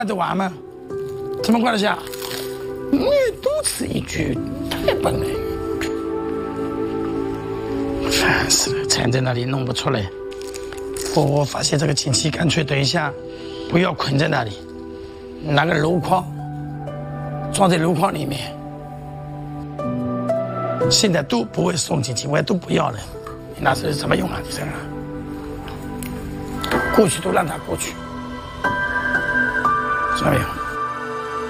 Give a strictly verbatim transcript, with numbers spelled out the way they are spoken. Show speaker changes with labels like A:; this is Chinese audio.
A: 得完吗？怎么关得下？你多此一举，太笨了！烦死了，缠在那里弄不出来。我我发现这个亲戚干脆等一下，不要捆在那里，拿个箩筐装在箩筐里面。现在都不会送进去，我也都不要了。你拿这什么用啊？你这个过去都让他过去，知道没有？